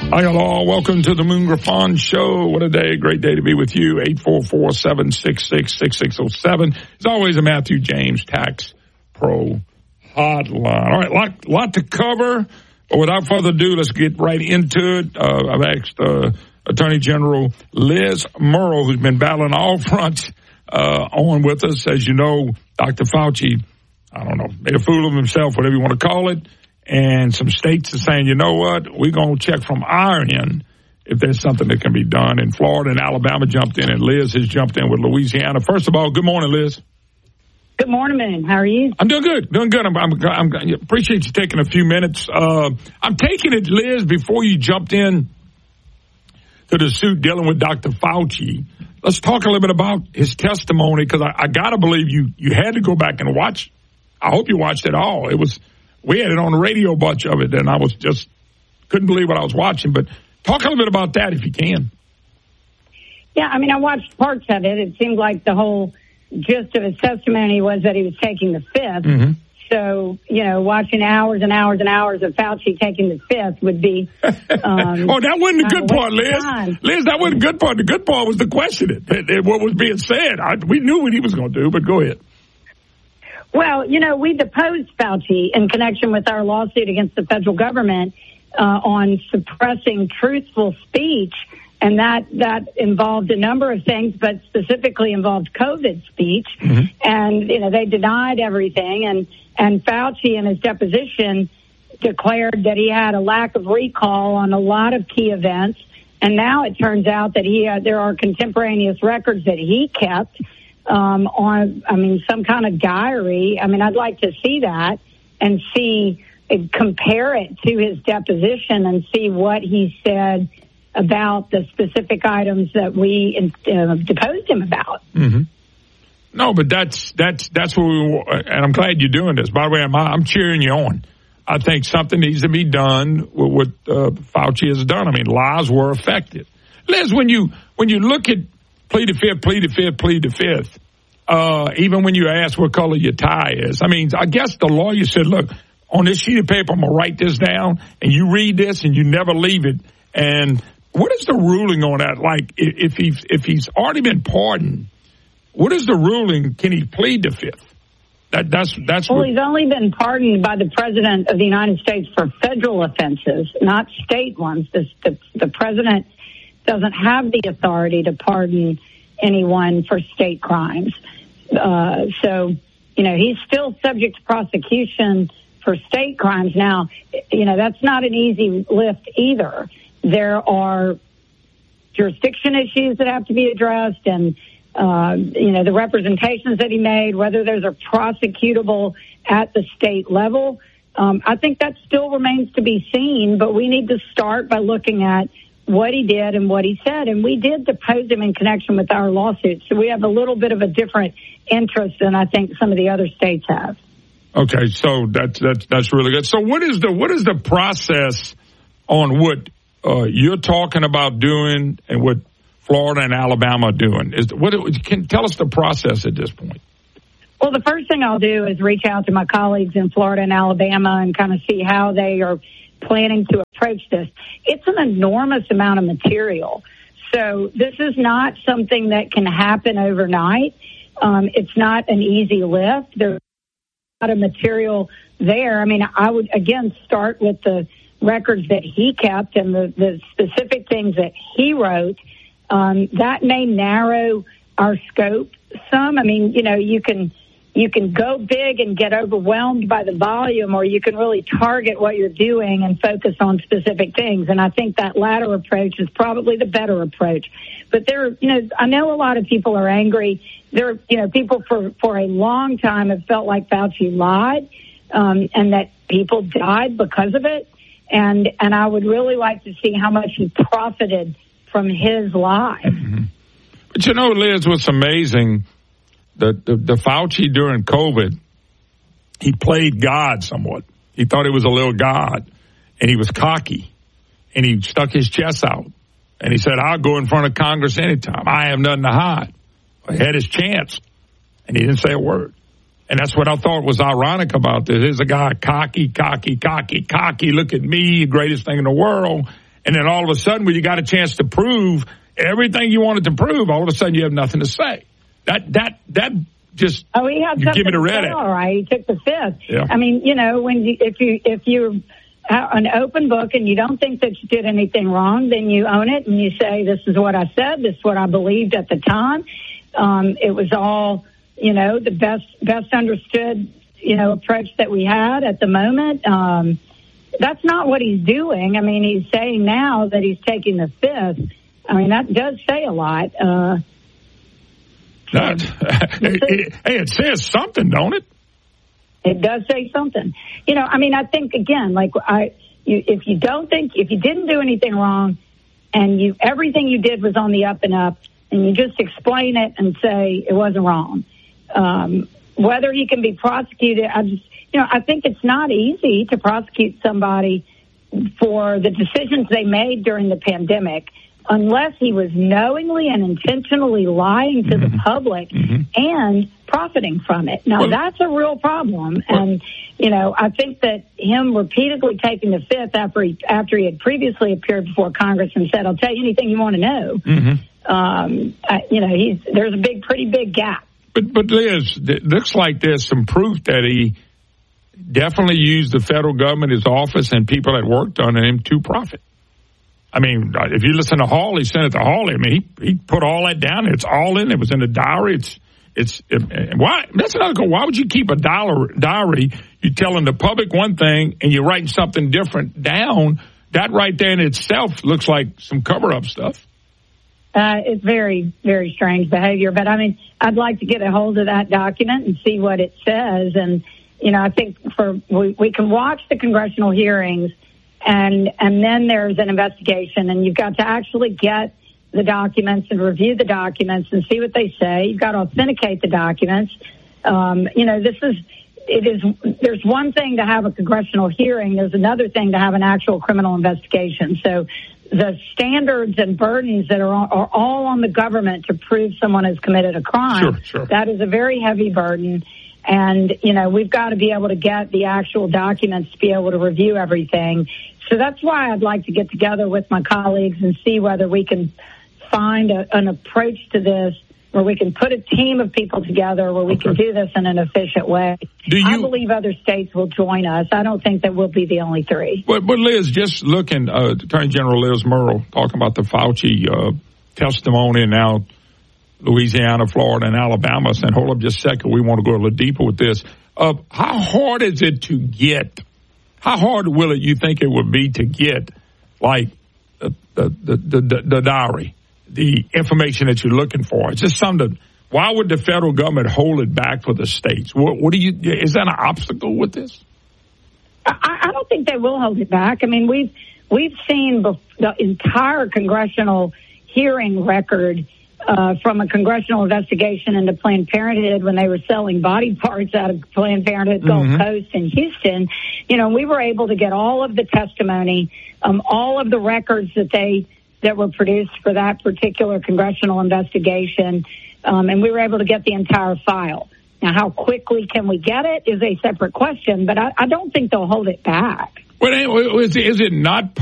Hi, hello. Welcome to the Moon Griffon Show. What a day. Great day to be with you. 844-766-6607. As always, a Matthew James Tax Pro Hotline. All right, lot to cover. But without further ado, let's get right into it. I've asked Attorney General Liz Murrow, who's been battling all fronts, on with us. As you know, Dr. Fauci, I don't know, made a fool of himself, whatever you want to call it. And some states are saying, you know what, we're going to check from our end if there's something that can be done. And Florida and Alabama jumped in, and Liz has jumped in with Louisiana. First of all, good morning, Liz. Good morning, man. How are you? I'm doing good. I appreciate you taking a few minutes. I'm taking it, Liz, before you jumped in to the suit dealing with Dr. Fauci. Let's talk a little bit about his testimony, because I got to believe you had to go back and watch. I hope you watched it all. We had it on the radio, a bunch of it, and I was just couldn't believe what I was watching. But talk a little bit about that if you can. Yeah, I mean, I watched parts of it. It seemed like the whole gist of his testimony was that he was taking the fifth. Mm-hmm. So, watching hours and hours and hours of Fauci taking the fifth would be... that wasn't the good part, Liz. Liz, that wasn't the good part. The good part was the question, what was being said. We knew what he was going to do, but go ahead. Well, we deposed Fauci in connection with our lawsuit against the federal government on suppressing truthful speech, and that involved a number of things, but specifically involved COVID speech. Mm-hmm. And, they denied everything, and Fauci in his deposition declared that he had a lack of recall on a lot of key events, and now it turns out that there are contemporaneous records that he kept on some kind of diary. I mean, I'd like to see that and compare it to his deposition and see what he said about the specific items that we deposed him about. Mm-hmm. No, but that's what and I'm glad you're doing this. By the way, I'm cheering you on. I think something needs to be done with what Fauci has done. I mean, lives were affected. Liz, when you look at plead the fifth. Even when you ask what color your tie is. I mean, I guess the lawyer said, look, on this sheet of paper, I'm going to write this down, and you read this, and you never leave it. And what is the ruling on that? Like, if he's already been pardoned, what is the ruling? Can he plead the fifth? That's well, he's only been pardoned by the President of the United States for federal offenses, not state ones. The President doesn't have the authority to pardon anyone for state crimes. So, he's still subject to prosecution for state crimes. Now, that's not an easy lift either. There are jurisdiction issues that have to be addressed, and, the representations that he made, whether those are prosecutable at the state level. I think that still remains to be seen, but we need to start by looking at what he did and what he said. And we did depose him in connection with our lawsuit. So we have a little bit of a different interest than I think some of the other states have. Okay, so that's really good. So what is the process on what you're talking about doing and what Florida and Alabama are doing? Tell us the process at this point. Well, the first thing I'll do is reach out to my colleagues in Florida and Alabama and kind of see how they are planning to approach this. It's an enormous amount of material. So this is not something that can happen overnight. It's not an easy lift. There's a lot of material there. I mean, I would, again, start with the records that he kept and the specific things that he wrote. That may narrow our scope some. I mean, you can go big and get overwhelmed by the volume, or you can really target what you're doing and focus on specific things. And I think that latter approach is probably the better approach. But I know a lot of people are angry. People for a long time have felt like Fauci lied, and that people died because of it. And I would really like to see how much he profited from his lies. Mm-hmm. But Liz, what's amazing, the Fauci during COVID, he played God somewhat. He thought he was a little God, and he was cocky, and he stuck his chest out, and he said, I'll go in front of Congress anytime. I have nothing to hide. He had his chance, and he didn't say a word. And that's what I thought was ironic about this. Here's a guy cocky. Look at me, greatest thing in the world. And then all of a sudden, when you got a chance to prove everything you wanted to prove, all of a sudden you have nothing to say. That just he had something give me the red. All right, he took the fifth. Yeah. I mean, if you're an open book and you don't think that you did anything wrong, then you own it and you say, this is what I said, this is what I believed at the time. It was all, the best understood, approach that we had at the moment. That's not what he's doing. I mean, he's saying now that he's taking the fifth. I mean, that does say a lot. It says something, don't it? It does say something. I think, again, if you didn't do anything wrong and everything you did was on the up and up, and you just explain it and say it wasn't wrong, whether he can be prosecuted, I think it's not easy to prosecute somebody for the decisions they made during the pandemic unless he was knowingly and intentionally lying to the public and profiting from it. Now, that's a real problem. And, I think that him repeatedly taking the fifth after he had previously appeared before Congress and said, I'll tell you anything you want to know, there's a pretty big gap. But Liz, it looks like there's some proof that he definitely used the federal government, his office, and people that worked on him to profit. I mean, if you listen to Hawley, Senator Hawley, I mean, he put all that down. It's all in. It was in the diary. Why? That's another question. Why would you keep a diary? You're telling the public one thing and you're writing something different down. That right there in itself looks like some cover-up stuff. It's very, very strange behavior. But, I'd like to get a hold of that document and see what it says. And, I think we can watch the congressional hearings and then there's an investigation, and you've got to actually get the documents and review the documents and see what they say. You've got to authenticate the documents. There's one thing to have a congressional hearing. There's another thing to have an actual criminal investigation. So the standards and burdens that are all on the government to prove someone has committed a crime. Sure. That is a very heavy burden. And, we've got to be able to get the actual documents to be able to review everything. So that's why I'd like to get together with my colleagues and see whether we can find an approach to this where we can put a team of people together where we can do this in an efficient way. I believe other states will join us. I don't think that we'll be the only three. But Liz, just looking, Attorney General Liz Murrow talking about the Fauci testimony and now Louisiana, Florida, and Alabama saying, hold up just a second, we want to go a little deeper with this. How hard is it to get? How hard will you think it would be to get, like, the diary, the information that you're looking for? It's just something. Why would the federal government hold it back for the states? What do you? Is that an obstacle with this? I don't think they will hold it back. I mean, we've seen the entire congressional hearing record. From a congressional investigation into Planned Parenthood when they were selling body parts out of Planned Parenthood Gulf Coast in Houston. We were able to get all of the testimony, all of the records that were produced for that particular congressional investigation, and we were able to get the entire file. Now, how quickly can we get it is a separate question, but I don't think they'll hold it back. Well, is it not